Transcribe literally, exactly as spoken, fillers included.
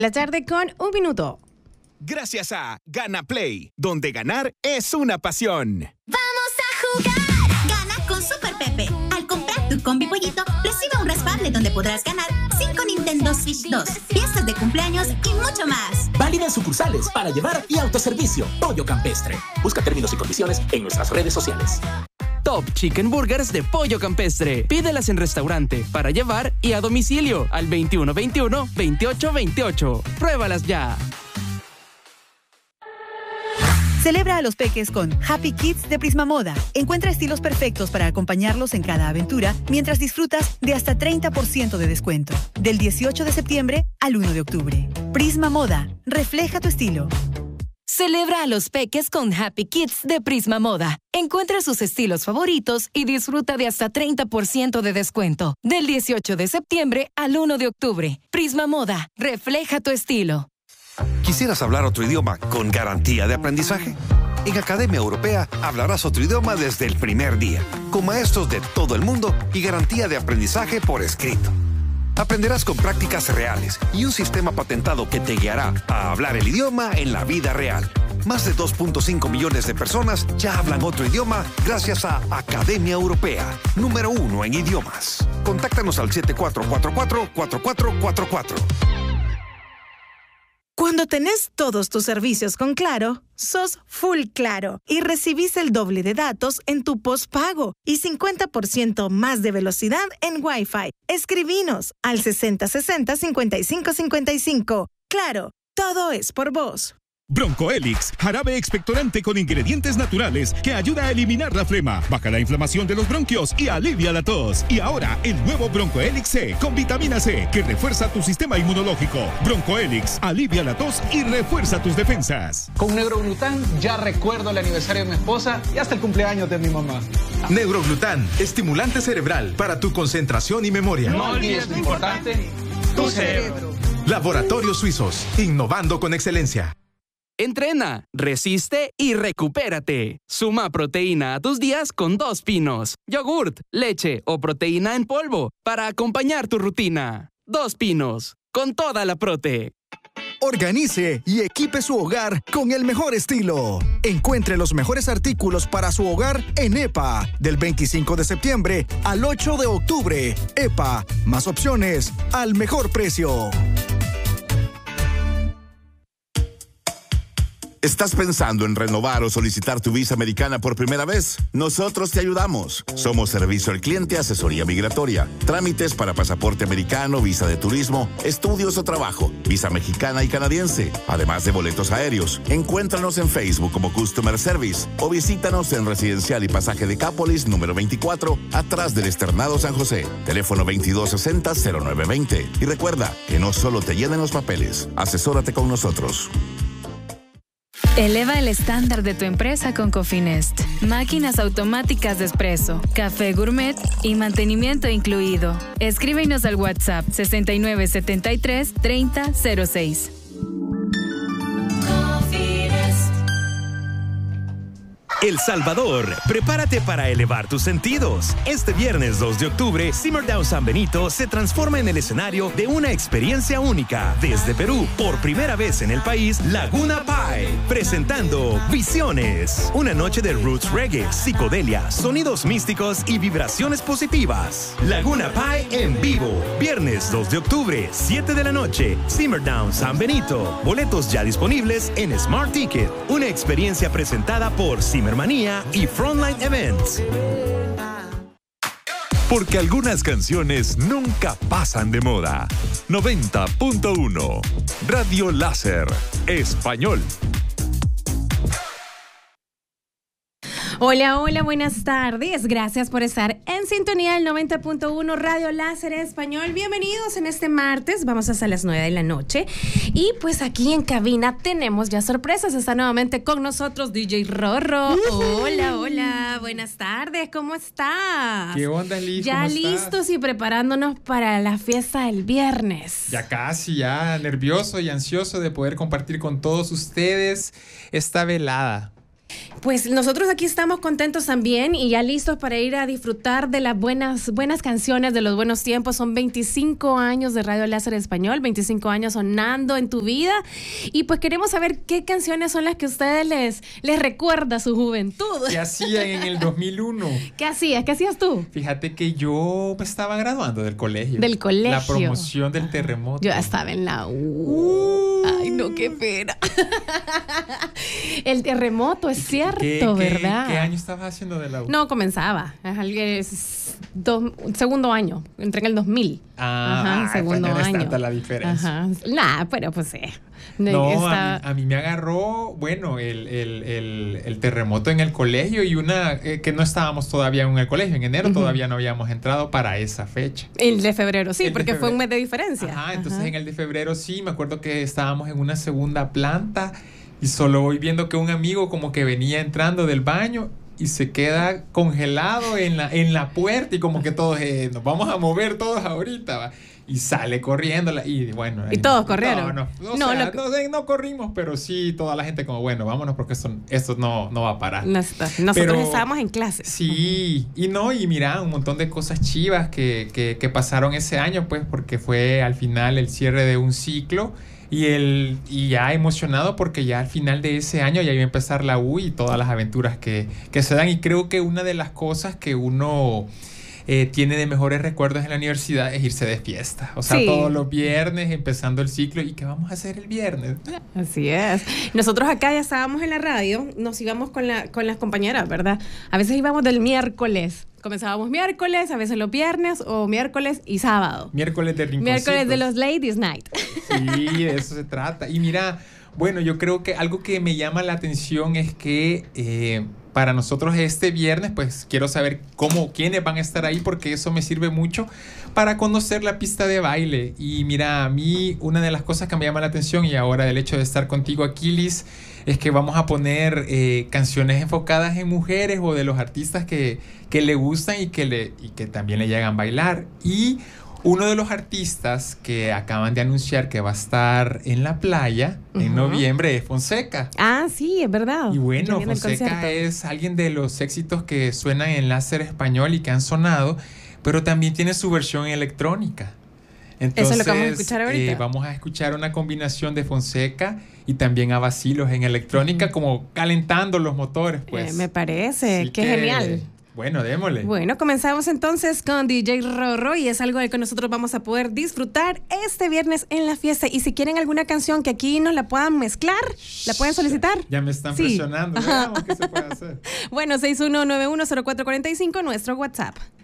La tarde con un minuto. Gracias a Gana Play, donde ganar es una pasión. ¡Vamos a jugar! Gana con Super Pepe. Al comprar tu combi pollito, recibe un raspable donde podrás ganar cinco Nintendo Switch dos, fiestas de cumpleaños y mucho más. Válida en sucursales para llevar y autoservicio. Pollo Campestre. Busca términos y condiciones en nuestras redes sociales. Top Chicken Burgers de Pollo Campestre. Pídelas en restaurante, para llevar y a domicilio al veintiuno veintiuno veintiocho veintiocho. Pruébalas ya. Celebra a los peques con Happy Kids de Prisma Moda. Encuentra estilos perfectos para acompañarlos en cada aventura mientras disfrutas de hasta treinta por ciento de descuento. Del dieciocho de septiembre al uno de octubre. Prisma Moda. Refleja tu estilo. Celebra a los peques con Happy Kids de Prisma Moda. Encuentra sus estilos favoritos y disfruta de hasta treinta por ciento de descuento. Del dieciocho de septiembre al uno de octubre. Prisma Moda. Refleja tu estilo. ¿Quisieras hablar otro idioma con garantía de aprendizaje? En Academia Europea hablarás otro idioma desde el primer día, con maestros de todo el mundo y garantía de aprendizaje por escrito. Aprenderás con prácticas reales y un sistema patentado que te guiará a hablar el idioma en la vida real. Más de dos punto cinco millones de personas ya hablan otro idioma gracias a Academia Europea, número uno en idiomas. Contáctanos al siete cuatro cuatro cuatro, cuatro cuatro cuatro cuatro. Cuando tenés todos tus servicios con Claro, sos full Claro y recibís el doble de datos en tu postpago y cincuenta por ciento más de velocidad en Wi-Fi. Escribinos al sesenta sesenta cincuenta y cinco cincuenta y cinco. Claro, todo es por vos. Broncoelix, jarabe expectorante con ingredientes naturales que ayuda a eliminar la flema, baja la inflamación de los bronquios y alivia la tos. Y ahora, el nuevo Broncoelix C con vitamina C que refuerza tu sistema inmunológico. Broncoelix, alivia la tos y refuerza tus defensas. Con Neuroglután ya recuerdo el aniversario de mi esposa y hasta el cumpleaños de mi mamá. Neuroglután, estimulante cerebral para tu concentración y memoria. No olvides lo importante, tu cerebro. Laboratorios Suizos, innovando con excelencia. Entrena, resiste y recupérate. Suma proteína a tus días con Dos Pinos. Yogurt, leche o proteína en polvo para acompañar tu rutina. Dos Pinos, con toda la prote. Organice y equipe su hogar con el mejor estilo. Encuentre los mejores artículos para su hogar en E P A. Del veinticinco de septiembre al ocho de octubre. E P A, más opciones al mejor precio. ¿Estás pensando en renovar o solicitar tu visa americana por primera vez? Nosotros te ayudamos. Somos servicio al cliente, asesoría migratoria, trámites para pasaporte americano, visa de turismo, estudios o trabajo, visa mexicana y canadiense, además de boletos aéreos. Encuéntranos en Facebook como Customer Service o visítanos en Residencial y Pasaje de Cápolis, número veinticuatro, atrás del Externado San José. Teléfono veintidós sesenta, cero nueve veinte. Y recuerda que no solo te llenen los papeles, asesórate con nosotros. Eleva el estándar de tu empresa con Cofinest. Máquinas automáticas de espresso, café gourmet y mantenimiento incluido. Escríbenos al WhatsApp sesenta y nueve setenta y tres treinta cero seis. El Salvador, prepárate para elevar tus sentidos. Este viernes dos de octubre, Simmerdown San Benito se transforma en el escenario de una experiencia única. Desde Perú, por primera vez en el país, Laguna Pie, presentando Visiones. Una noche de roots reggae, psicodelia, sonidos místicos y vibraciones positivas. Laguna Pie en vivo. Viernes dos de octubre, siete de la noche, Simmerdown San Benito. Boletos ya disponibles en Smart Ticket. Una experiencia presentada por Simmerdown Manía y Frontline Events. Porque algunas canciones nunca pasan de moda. noventa punto uno Radio Láser Español. Hola, hola, buenas tardes. Gracias por estar en sintonía del noventa punto uno Radio Láser Español. Bienvenidos en este martes. Vamos hasta las nueve de la noche. Y pues aquí en cabina tenemos ya sorpresas. Está nuevamente con nosotros D J Rorro. Hola, hola. Buenas tardes. ¿Cómo estás? ¿Qué onda, Liz? Ya ¿Cómo listos estás? Y preparándonos para la fiesta del viernes. Ya casi, ya nervioso y ansioso de poder compartir con todos ustedes esta velada. Pues nosotros aquí estamos contentos también y ya listos para ir a disfrutar de las buenas buenas canciones, de los buenos tiempos. Son veinticinco años de Radio Láser Español, veinticinco años sonando en tu vida. Y pues queremos saber qué canciones son las que a ustedes les, les recuerda su juventud. ¿Qué hacían en el dos mil uno? ¿Qué hacías? ¿Qué hacías tú? Fíjate que yo me estaba graduando del colegio. Del colegio. La promoción del terremoto. Yo estaba en la U. Uh. Ay, no, qué pena. El terremoto, es cierto, ¿Qué, ¿verdad? ¿Qué, ¿Qué año estabas haciendo de la U? No, comenzaba. Es dos, segundo año. Entré en el dos mil. Ah, Ajá, segundo pues no es año. tanta la diferencia. Ajá. Nah, pero pues sí. No, Está... a, mí, a mí me agarró, bueno, el, el, el, el terremoto en el colegio y una eh, que no estábamos todavía en el colegio. En enero uh-huh. todavía no habíamos entrado para esa fecha. El de febrero, sí, el porque febrero. Fue un mes de diferencia. Ajá, entonces Ajá. en el de febrero sí, me acuerdo que estábamos en una segunda planta y solo voy viendo que un amigo como que venía entrando del baño y se queda congelado en la, en la puerta y como que todos eh, nos vamos a mover todos ahorita, ¿va? Y sale corriendo y bueno. Y todos corrieron. No, no, no, sea, lo... no, no corrimos, pero sí toda la gente como, bueno, vámonos porque esto, esto no, no va a parar. No está. Nosotros pero, estábamos en clase. Sí, y no, y mira, un montón de cosas chivas que, que, que pasaron ese año, pues, porque fue al final el cierre de un ciclo. Y, el, y ya emocionado porque ya al final de ese año ya iba a empezar la U y todas las aventuras que, que se dan. Y creo que una de las cosas que uno eh, tiene de mejores recuerdos en la universidad es irse de fiesta. O sea, sí. todos los viernes empezando el ciclo. ¿Y qué vamos a hacer el viernes? Así es. Nosotros acá ya estábamos en la radio, nos íbamos con, la, con las compañeras, ¿verdad? A veces íbamos del miércoles. Comenzábamos miércoles, a veces los viernes o miércoles y sábado. Miércoles de rinconcitos. Miércoles de los Ladies Night. Sí, de eso se trata. Y mira, bueno, yo creo que algo que me llama la atención es que eh, para nosotros este viernes, pues quiero saber cómo, quiénes van a estar ahí, porque eso me sirve mucho para conocer la pista de baile. Y mira, a mí una de las cosas que me llama la atención y ahora del hecho de estar contigo aquí, Liz, es que vamos a poner eh, canciones enfocadas en mujeres o de los artistas que, que le gustan y que, le, y que también le llegan a bailar. Y uno de los artistas que acaban de anunciar que va a estar en la playa uh-huh. en noviembre es Fonseca. Ah, sí, es verdad. Y bueno, Fonseca es alguien de los éxitos que suenan en Láser Español y que han sonado, pero también tiene su versión electrónica. Entonces, eso es lo que vamos a escuchar ahorita. Eh, vamos a escuchar una combinación de Fonseca y también a Bacilos en electrónica, uh-huh. como calentando los motores, pues. Eh, me parece, Así qué que, genial. Bueno, démosle. Bueno, comenzamos entonces con D J Rorro y es algo del que nosotros vamos a poder disfrutar este viernes en la fiesta. Y si quieren alguna canción que aquí nos la puedan mezclar, ¿la pueden solicitar? Ya me están sí. presionando. Veamos qué se puede hacer. Bueno, seis uno nueve uno cero cuatro cuatro cinco, nuestro WhatsApp.